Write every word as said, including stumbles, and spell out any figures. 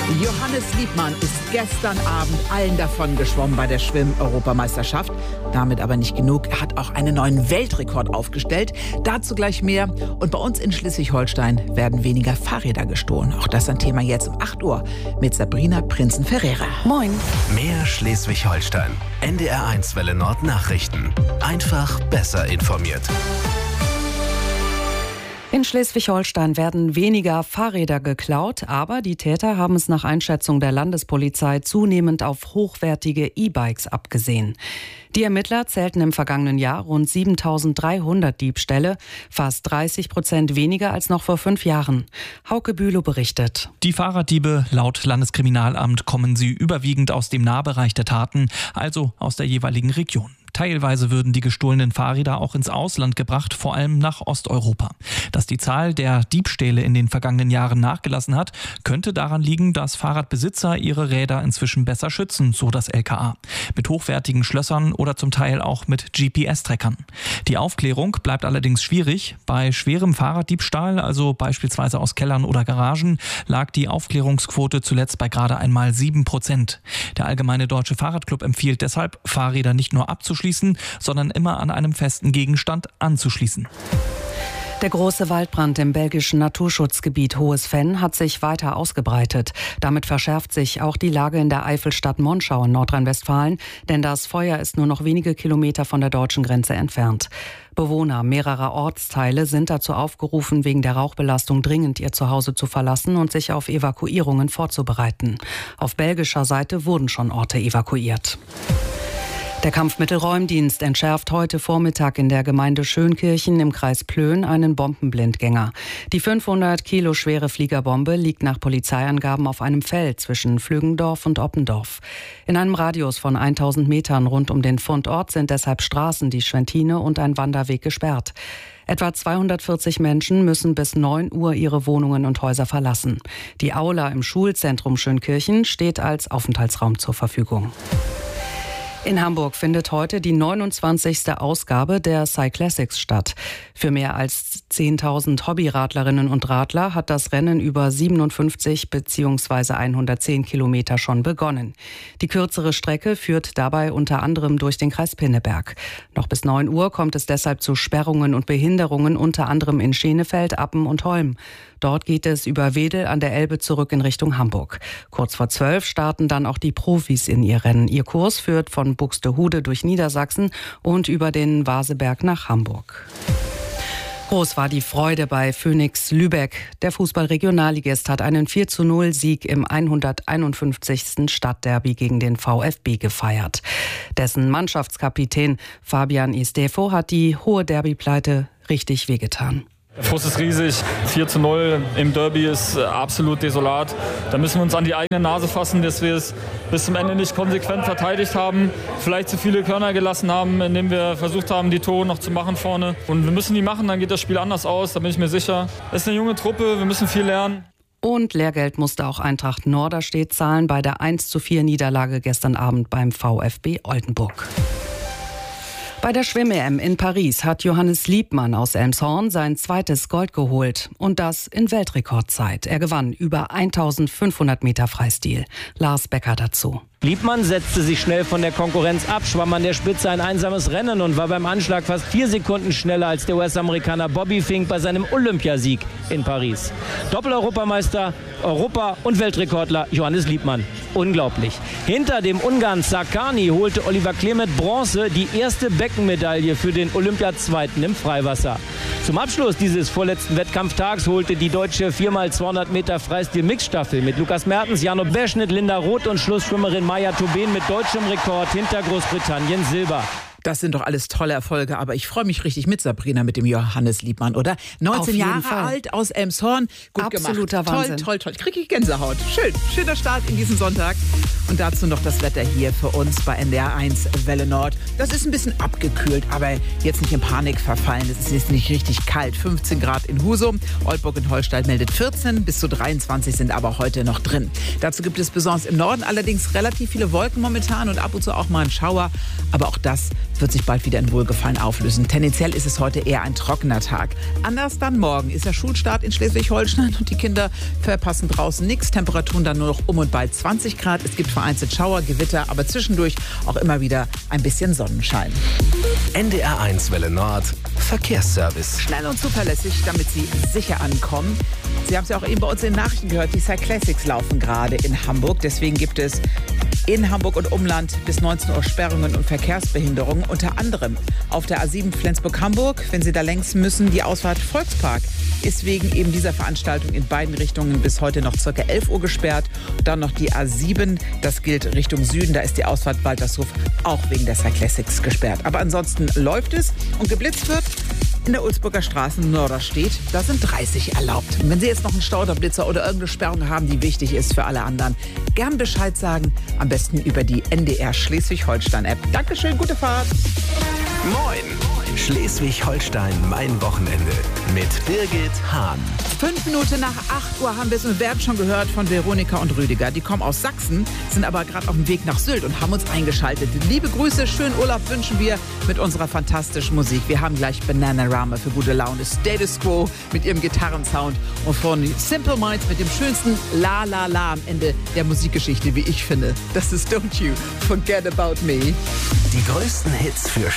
Johannes Liebmann ist gestern Abend allen davon geschwommen bei der Schwimm-Europameisterschaft. Damit aber nicht genug. Er hat auch einen neuen Weltrekord aufgestellt. Dazu gleich mehr. Und bei uns in Schleswig-Holstein werden weniger Fahrräder gestohlen. Auch das ein Thema jetzt um acht Uhr mit Sabrina Prinzen-Ferreira. Moin. Mehr Schleswig-Holstein. N D R eins Welle Nord Nachrichten. Einfach besser informiert. In Schleswig-Holstein werden weniger Fahrräder geklaut, aber die Täter haben es nach Einschätzung der Landespolizei zunehmend auf hochwertige E-Bikes abgesehen. Die Ermittler zählten im vergangenen Jahr rund siebentausenddreihundert Diebstähle, fast dreißig Prozent weniger als noch vor fünf Jahren. Hauke Bülow berichtet. Die Fahrraddiebe, laut Landeskriminalamt, kommen sie überwiegend aus dem Nahbereich der Taten, also aus der jeweiligen Region. Teilweise würden die gestohlenen Fahrräder auch ins Ausland gebracht, vor allem nach Osteuropa. Dass die Zahl der Diebstähle in den vergangenen Jahren nachgelassen hat, könnte daran liegen, dass Fahrradbesitzer ihre Räder inzwischen besser schützen, so das L K A. Mit hochwertigen Schlössern oder zum Teil auch mit G P S-Trackern. Die Aufklärung bleibt allerdings schwierig. Bei schwerem Fahrraddiebstahl, also beispielsweise aus Kellern oder Garagen, lag die Aufklärungsquote zuletzt bei gerade einmal sieben Prozent. Der Allgemeine Deutsche Fahrradclub empfiehlt deshalb, Fahrräder nicht nur abzuschließen, sondern immer an einem festen Gegenstand anzuschließen. Der große Waldbrand im belgischen Naturschutzgebiet Hohes Venn hat sich weiter ausgebreitet. Damit verschärft sich auch die Lage in der Eifelstadt Monschau in Nordrhein-Westfalen, denn das Feuer ist nur noch wenige Kilometer von der deutschen Grenze entfernt. Bewohner mehrerer Ortsteile sind dazu aufgerufen, wegen der Rauchbelastung dringend ihr Zuhause zu verlassen und sich auf Evakuierungen vorzubereiten. Auf belgischer Seite wurden schon Orte evakuiert. Der Kampfmittelräumdienst entschärft heute Vormittag in der Gemeinde Schönkirchen im Kreis Plön einen Bombenblindgänger. Die fünfhundert Kilo schwere Fliegerbombe liegt nach Polizeiangaben auf einem Feld zwischen Flüggendorf und Oppendorf. In einem Radius von tausend Metern rund um den Fundort sind deshalb Straßen, die Schwentine und ein Wanderweg gesperrt. Etwa zweihundertvierzig Menschen müssen bis neun Uhr ihre Wohnungen und Häuser verlassen. Die Aula im Schulzentrum Schönkirchen steht als Aufenthaltsraum zur Verfügung. In Hamburg findet heute die neunundzwanzigste Ausgabe der Cyclassics statt. Für mehr als zehntausend Hobbyradlerinnen und Radler hat das Rennen über siebenundfünfzig bzw. hundertzehn Kilometer schon begonnen. Die kürzere Strecke führt dabei unter anderem durch den Kreis Pinneberg. Noch bis neun Uhr kommt es deshalb zu Sperrungen und Behinderungen, unter anderem in Schenefeld, Appen und Holm. Dort geht es über Wedel an der Elbe zurück in Richtung Hamburg. Kurz vor zwölf starten dann auch die Profis in ihr Rennen. Ihr Kurs führt von Buxtehude durch Niedersachsen und über den Vaseberg nach Hamburg. Groß war die Freude bei Phönix Lübeck. Der Fußball-Regionalligist hat einen vier zu null Sieg im hunderteinundfünfzigsten Stadtderby gegen den VfB gefeiert. Dessen Mannschaftskapitän Fabian Istefo hat die hohe Derbypleite richtig wehgetan. Der Frust ist riesig. vier zu null im Derby ist absolut desolat. Da müssen wir uns an die eigene Nase fassen, dass wir es bis zum Ende nicht konsequent verteidigt haben. Vielleicht zu viele Körner gelassen haben, indem wir versucht haben, die Tore noch zu machen vorne. Und wir müssen die machen, dann geht das Spiel anders aus, da bin ich mir sicher. Es ist eine junge Truppe, wir müssen viel lernen. Und Lehrgeld musste auch Eintracht Norderstedt zahlen bei der eins zu vier Niederlage gestern Abend beim VfB Oldenburg. Bei der Schwimm-E M in Paris hat Johannes Liebmann aus Elmshorn sein zweites Gold geholt. Und das in Weltrekordzeit. Er gewann über eintausendfünfhundert Meter Freistil. Lars Becker dazu. Liebmann setzte sich schnell von der Konkurrenz ab, schwamm an der Spitze ein einsames Rennen und war beim Anschlag fast vier Sekunden schneller als der U S-Amerikaner Bobby Fink bei seinem Olympiasieg in Paris. Doppel-Europameister, Europa- und Weltrekordler Johannes Liebmann. Unglaublich. Hinter dem Ungarn Sakani holte Oliver Klemet Bronze, die erste Beckenmedaille für den Olympiazweiten im Freiwasser. Zum Abschluss dieses vorletzten Wettkampftags holte die deutsche vier mal zweihundert Meter Freistil-Mixstaffel mit Lukas Mertens, Jano Beschnitt, Linda Roth und Schlussschwimmerin Maja Tobin mit deutschem Rekord hinter Großbritannien Silber. Das sind doch alles tolle Erfolge, aber ich freue mich richtig mit Sabrina, mit dem Johannes Liebmann, oder? neunzehn Jahre Fall. alt, aus Elmshorn, gut Absoluter gemacht. Wahnsinn. Toll, toll, toll. Kriege ich Gänsehaut. Schön, schöner Start in diesen Sonntag. Und dazu noch das Wetter hier für uns bei N D R eins Welle Nord. Das ist ein bisschen abgekühlt, aber jetzt nicht in Panik verfallen. Es ist jetzt nicht richtig kalt. fünfzehn Grad in Husum, Oldenburg und Holstein meldet vierzehn, bis zu dreiundzwanzig sind aber heute noch drin. Dazu gibt es besonders im Norden allerdings relativ viele Wolken momentan und ab und zu auch mal ein Schauer. Aber auch das wird sich bald wieder in Wohlgefallen auflösen. Tendenziell ist es heute eher ein trockener Tag. Anders dann morgen ist der Schulstart in Schleswig-Holstein und die Kinder verpassen draußen nichts. Temperaturen dann nur noch um und bei zwanzig Grad. Es gibt vereinzelt Schauer, Gewitter, aber zwischendurch auch immer wieder ein bisschen Sonnenschein. N D R eins Welle Nord Verkehrsservice. Schnell und zuverlässig, damit Sie sicher ankommen. Sie haben es ja auch eben bei uns in den Nachrichten gehört, die Cyclassics laufen gerade in Hamburg. Deswegen gibt es in Hamburg und Umland bis neunzehn Uhr Sperrungen und Verkehrsbehinderungen. Unter anderem auf der A sieben Flensburg-Hamburg, wenn Sie da längs müssen. Die Ausfahrt Volkspark ist wegen eben dieser Veranstaltung in beiden Richtungen bis heute noch ca. elf Uhr gesperrt. Dann noch die A sieben, das gilt Richtung Süden. Da ist die Ausfahrt Waltershof auch wegen der Cyclassics gesperrt. Aber ansonsten läuft es und geblitzt wird. In der Ulzburger Straße Norderstedt, da sind dreißig erlaubt. Und wenn Sie jetzt noch einen Stauderblitzer oder irgendeine Sperrung haben, die wichtig ist für alle anderen, gern Bescheid sagen. Am besten über die N D R Schleswig-Holstein-App. Dankeschön, gute Fahrt. Moin! Schleswig-Holstein, mein Wochenende mit Birgit Hahn. Fünf Minuten nach acht Uhr haben wir es und werden schon gehört von Veronika und Rüdiger. Die kommen aus Sachsen, sind aber gerade auf dem Weg nach Sylt und haben uns eingeschaltet. Liebe Grüße, schönen Urlaub wünschen wir mit unserer fantastischen Musik. Wir haben gleich Bananarama für gute Laune, Status Quo mit ihrem Gitarrensound und von Simple Minds mit dem schönsten La La La am Ende der Musikgeschichte, wie ich finde. Das ist Don't You Forget About Me. Die größten Hits für